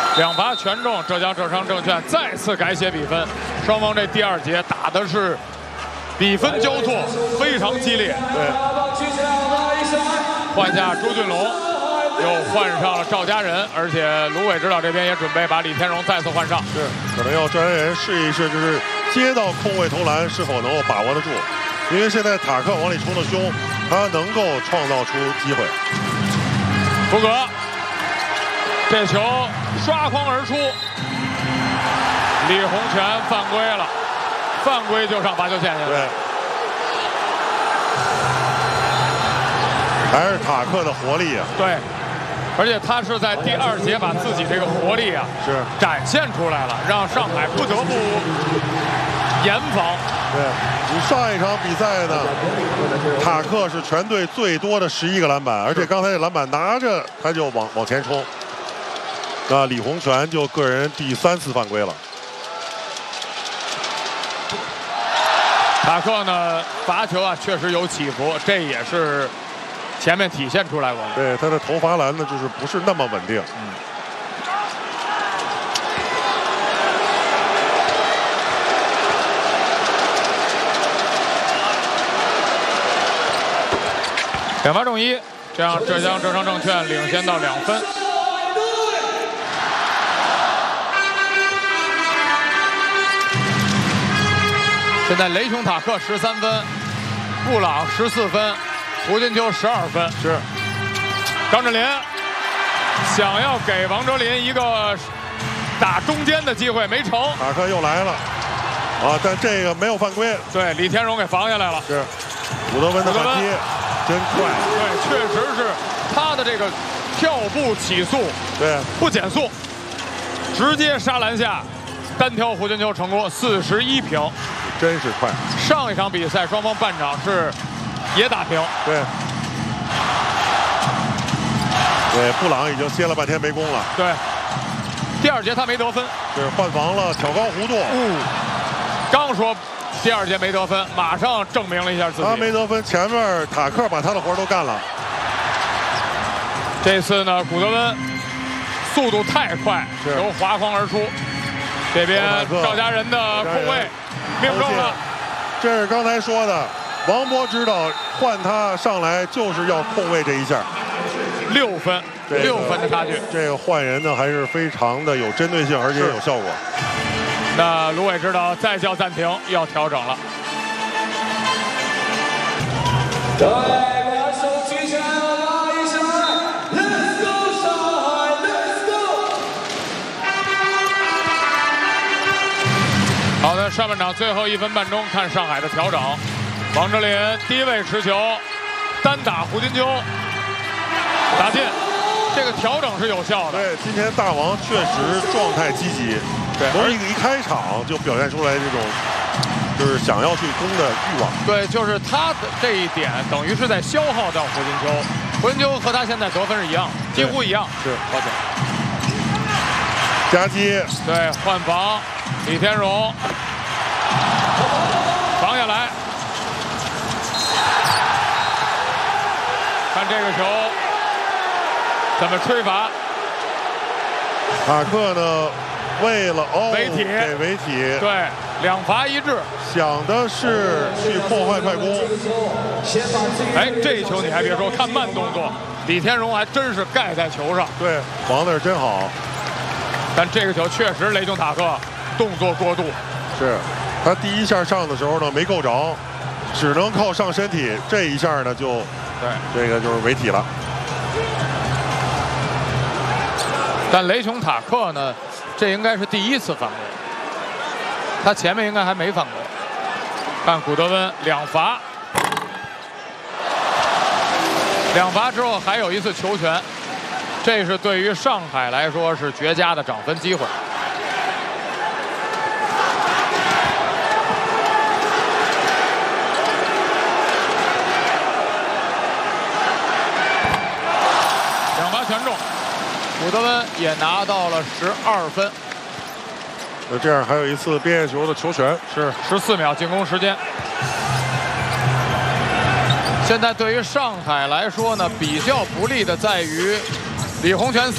2罚全中，浙江浙商证券再次改写比分。双方这第2节打的是比分交错，非常激烈。 对， 换下朱俊龙，又换上了赵家仁，而且卢伟指导这边也准备把李天荣再次换上。 是，可能要赵家仁试一试，就是接到空位投篮是否能够把握得住。因为现在塔克往里冲的凶，他能够创造出机会。 福格，这球刷筐而出，李洪权犯规了，犯规就上罚球线去了。 对，还是塔克的活力啊。 对，而且他是在第2节把自己这个活力啊是展现出来了，让上海不得不严防。 对，你上一场比赛呢，塔克是全队最多的11个篮板，而且刚才这篮板拿着他就往前冲。那李洪权就个人第3次犯规了。 塔克呢罚球啊确实有起伏，这也是前面体现出来过的。 对，他的投罚篮呢就是不是那么稳定。 2罚中1，这样浙江浙商证券领先到2分。现在雷雄塔克13分，布朗14分，胡金秋12分。 是， 张镇麟想要给王哲林一个打中间的机会，没成。 塔克又来了，啊，但这个没有犯规。 对，李天荣给防下来了。 是，古德温的反击真快。 对，确实是他的这个跳步起速， 对， 不减速，直接杀篮下，单挑胡金秋成功41平。 真是快。 上一场比赛双方半场是也打平。 对，对，布朗已经歇了半天没攻了。 对，第2节他没得分， 是换防了，挑高弧度。 刚说第2节没得分，马上证明了一下自己。 他没得分，前面塔克把他的活都干了。 这次呢，古德温速度太快，由滑筐而出。这边赵家仁的空位命中了。 这是刚才说的，王波指导换他上来就是要控位这一下。 6分，6分的差距。 这个换人呢还是非常的有针对性，而且有效果。 那卢伟指导再叫暂停，要调整了。好的，上半场最后1分半钟，看上海的调整。王哲林低位持球，单打胡金秋，打进。这个调整是有效的。 对，今天大王确实状态积极， 对， 从一开场就表现出来这种就是想要去攻的欲望。 对，就是他的这一点等于是在消耗掉胡金秋。胡金秋和他现在得分是一样，几乎一样。 是， 抱歉。 夹击， 对，换防，李天荣防下来，看这个球怎么吹罚。 塔克呢，为了违体， 给违体， 对，2罚1掷， 想的是去破坏快攻。 哎，这一球你还别说，看慢动作，李天荣还真是盖在球上。 对，防的是真好。 但这个球确实雷雄塔克动作过度， 是他第一下上的时候呢没够着，只能靠上身体，这一下呢就对， 这个就是违体了。 但雷雄塔克呢，这应该是第1次犯规，他前面应该还没犯规。看古德温2罚，2罚之后还有1次球权。这是对于上海来说是绝佳的涨分机会。2罚全中，古德温也拿到了12分。 这样还有1次边线球的球权， 是14秒进攻时间。现在对于上海来说呢，比较不利的在于李洪权